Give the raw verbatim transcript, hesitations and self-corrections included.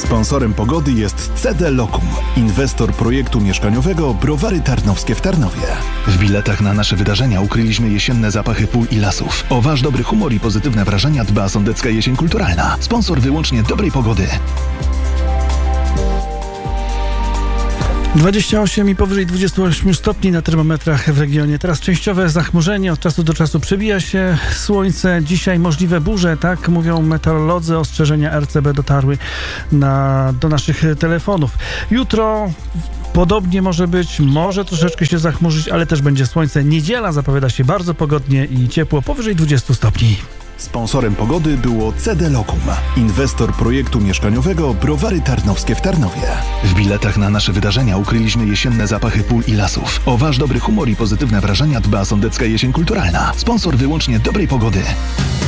Sponsorem pogody jest C D Lokum, inwestor projektu mieszkaniowego Browary Tarnowskie w Tarnowie. W biletach na nasze wydarzenia ukryliśmy jesienne zapachy pól i lasów. O wasz dobry humor i pozytywne wrażenia dba Sądecka Jesień Kulturalna. Sponsor wyłącznie dobrej pogody. dwadzieścia osiem i powyżej dwudziestu ośmiu stopni na termometrach w regionie. Teraz częściowe zachmurzenie, od czasu do czasu przebija się słońce. Dzisiaj możliwe burze, tak mówią meteorolodzy. Ostrzeżenia R C B dotarły na, do naszych telefonów. Jutro podobnie może być, może troszeczkę się zachmurzyć, ale też będzie słońce. Niedziela zapowiada się bardzo pogodnie i ciepło, powyżej dwudziestu stopni. Sponsorem pogody było C D Lokum, inwestor projektu mieszkaniowego Browary Tarnowskie w Tarnowie. W biletach na nasze wydarzenia ukryliśmy jesienne zapachy pól i lasów. O wasz dobry humor i pozytywne wrażenia dba Sądecka Jesień Kulturalna. Sponsor wyłącznie dobrej pogody.